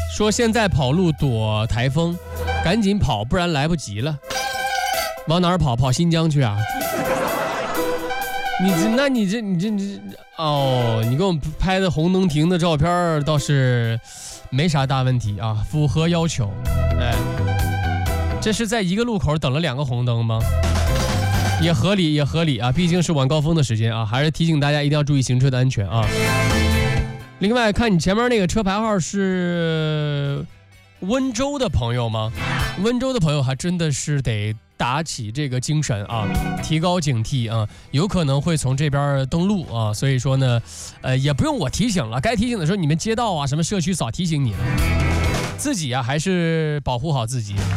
说现在跑路躲台风，赶紧跑，不然来不及了。往哪儿跑？跑新疆去啊？你哦，你给我们拍的红灯停的照片倒是没啥大问题啊，符合要求。哎，这是在一个路口等了2个红灯吗？也合理，也合理啊，毕竟是晚高峰的时间啊，还是提醒大家一定要注意行车的安全啊。另外，看你前面那个车牌号是温州的朋友吗？温州的朋友还真的是得打起这个精神啊，提高警惕啊，有可能会从这边登陆啊，所以说呢，也不用我提醒了，该提醒的时候你们街道啊、什么社区早提醒你了，自己啊还是保护好自己。